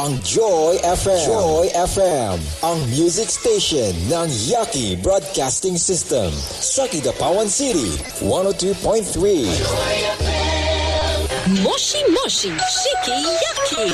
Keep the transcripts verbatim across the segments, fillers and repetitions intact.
ang Joy F M. Joy F M, ang music station ng Yaki Broadcasting System sa Kidapawan City, one oh two point three. Joy F M. Moshi Moshi Shiki Yaki.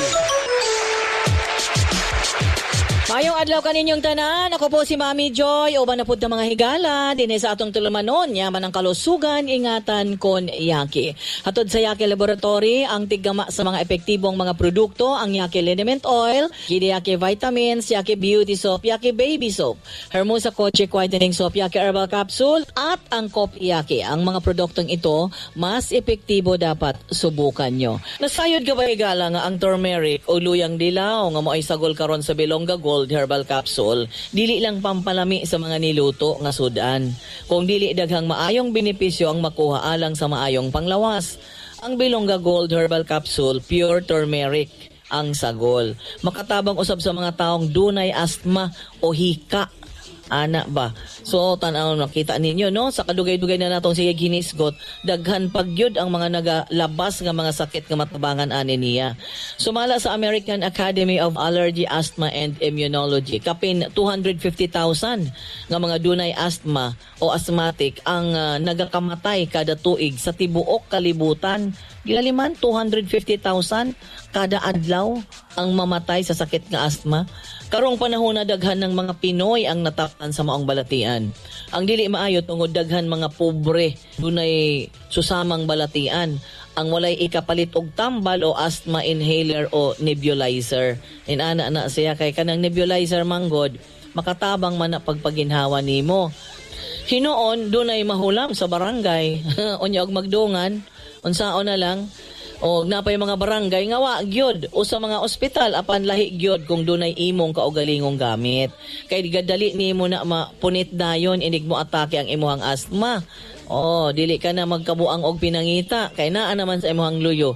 Mayong adlaw kaninyong tanan, ako po si Mami Joy, uban na po na mga higala, din sa atong tulumanon, yaman ang kalusugan, ingatan kon Yaki. Hatod sa Yaki Laboratory, ang tiggama sa mga epektibong mga produkto, ang Yaki Liniment Oil, Kidi Yaki Vitamins, Yaki Beauty Soap, Yaki Baby Soap, Hermosa Koche Whitening Soap, Yaki Herbal Capsule, at ang Kop Yaki. Ang mga produktong ito, mas epektibo dapat subukan nyo. Nasayod ka ba higala nga ang turmeric o luyang dilaw nga mo ay sagol karon sa Bilongga Gold Herbal Capsule, dili lang pampalami sa mga niluto nga sudan. Kung dili daghang maayong benepisyo ang makuha alang sa maayong panglawas. Ang Bilongga Gold Herbal Capsule, pure turmeric ang sagol. Makatabang usab sa mga taong dunay asthma o hika. Ana ba? So, tanaw nakita ninyo, no? Sa kadugay-dugay na natong sige ginisgot, daghan pagyud ang mga nagalabas nga mga sakit nga matabangan ani niya. Sumala sa American Academy of Allergy, Asthma and Immunology, kapin two hundred fifty thousand nga mga dunay asthma o asthmatic ang uh, nagakamatay kada tuig sa tibuok kalibutan. Gilaliman, two hundred fifty thousand kada adlaw ang mamatay sa sakit nga asthma. Karong panahon na daghan ng mga Pinoy ang nataktan sa maong balatian. Ang dili maayo tungod daghan mga pobre dunay susamang balatian. Ang walay ikapalit og tambal o asthma inhaler o nebulizer. Inana na siya kay kanang nebulizer manggod makatabang man na pagpaginhawa nimo. Hinoon dunay mahulam sa barangay. Unya og magdungan unsaon na lang. O napay mga barangay nga wa gyud o sa mga ospital apan lahi gyud kung dunay imong kaugalingong gamit. Kay gadali nimo na mapunit dayon inig mo atake ang imong asthma. Oh, dili ka na magkabuang og pinangita kay naa naman sa imong luyo.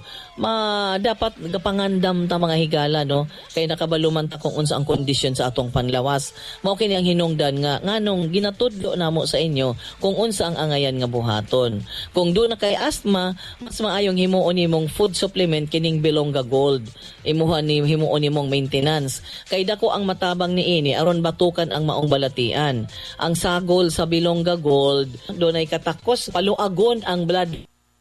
Ma dapat gapangandam ta mga higala no kay nakabaluman ta kung unsa ang kondisyon sa atong panlawas. Mao kini ang hinungdan nga nganong ginatudlo namo sa inyo kung unsa ang angayan nga buhaton. Kung do na kay asthma, mas maayong himuon nimong food supplement kining Bilongga Gold. Imuhan ni himuon nimong maintenance. Kay dako ang matabang niini aron batukan ang maong balatian. Ang sagol sa Bilongga Gold dunay katakos paluagon ang blood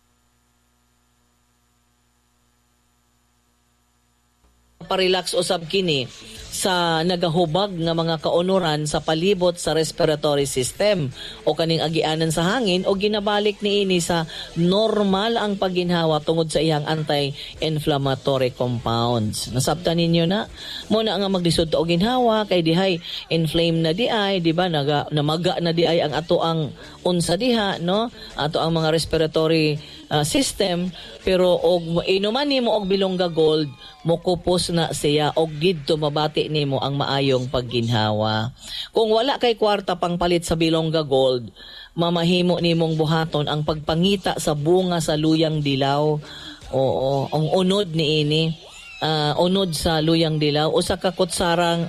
parelax usab kini sa nagahubag nga mga kaunuran sa palibot sa respiratory system o kaning agianan sa hangin o ginabalik niini sa normal ang pagginhawa tungod sa iyang anti-inflammatory compounds. Nasabtan ninyo na mo na nga maglisod og ginhawa kay dihay inflame na di ay, di ba, naga namaga na di ay ang ato ang unsa diha, no? Ato ang mga respiratory uh, system, pero og inuman nimo og Bilongga Gold mokupos na siya og didto mabati nimo ang maayong pagginhawa. Kung wala kay kwarta pang palit sa Bilongga Gold, mamahimo nimong buhaton ang pagpangita sa bunga sa luyang dilaw. Oo, ang unod niini, uh, unod sa luyang dilaw usa ka kutsarang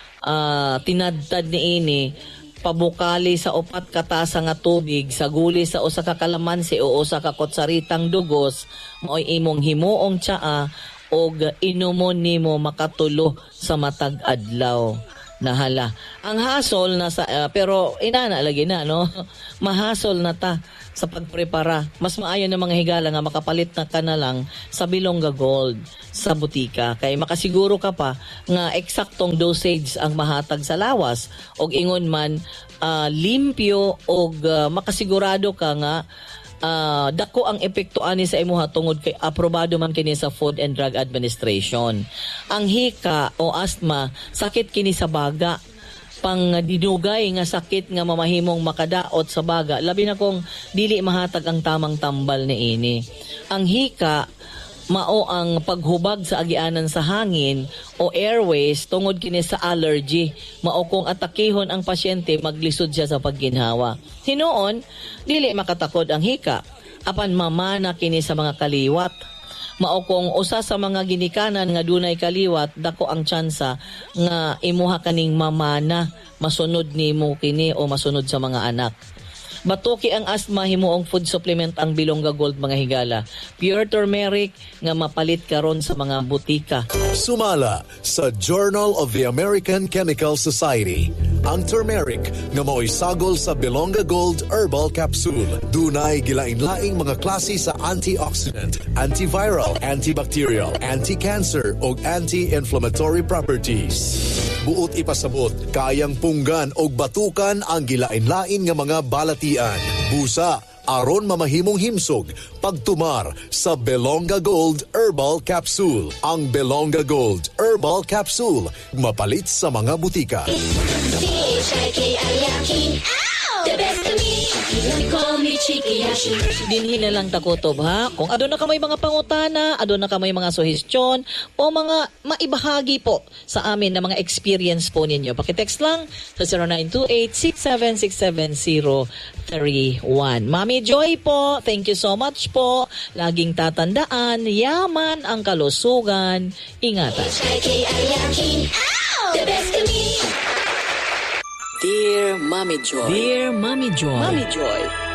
uh, tinadtad niini pabukali sa upat ka tasa nga tubig sa guli sa usa ka kalamansi o usa ka kutsaritang dugos mo'y imong himuong tsaa og inumon nimo makatulo sa matag adlaw. Nahala. Ang hasol na sa uh, pero inana lagi na no. Mahasol na ta sa pagprepara. Mas maayo na mga higala nga makapalit na ka na lang sa Bilongga Gold sa butika kay makasiguro ka pa nga eksaktong dosage ang mahatag sa lawas og ingon man uh, limpyo og uh, makasigurado ka nga Uh, dako ang epekto ani sa imuha tungod kay aprobado man kini sa Food and Drug Administration. Ang hika o asthma sakit kini sa baga, pang dinugay nga sakit nga mamahimong makadaot sa baga, labi na kung dili mahatag ang tamang tambal niini. Ang hika mao ang paghubag sa agianan sa hangin o airways tungod kini sa allergy. Mao kung atakihon ang pasyente maglisod siya sa pagginhawa. Hinuon, dili makatakod ang hika apan mamana kini sa mga kaliwat. Mao kung usa sa mga ginikanan nga dunay kaliwat, dako ang tsansa nga imuha kaning mamana, masunod nimo kini o masunod sa mga anak. Batuki ang asthma himuong food supplement ang Bilonga Gold mga higala. Pure turmeric nga mapalit karon sa mga butika. Sumala sa Journal of the American Chemical Society. Ang turmeric nga mao'y sagol sa Bilonga Gold Herbal Capsule. Dunay gilain-laing mga klase sa antioxidant, antiviral, antibacterial, anti-cancer o anti-inflammatory properties. Buot ipasabot, kayang punggan o batukan ang gilain-lain nga mga balatian. Busa, aron mamahimong himsog, pagtumar sa Bilonga Gold Herbal Capsule. Ang Bilonga Gold Herbal Capsule, mapalit sa mga butika. The best to me, they call me Chiki Yashi. Dinhin na lang takutob ha. Kung adon na ka may mga pangutana, adon na ka may mga suhestyon o mga maibahagi po sa amin na mga experience po ninyo. Pakitext lang sa zero nine two eight, six seven six seven zero three one. Mami Joy po, thank you so much po. Laging tatandaan, yaman ang kalusugan. Ingatan. The best to me. Dear Mommy Joy. Dear Mommy Joy. Mommy Joy,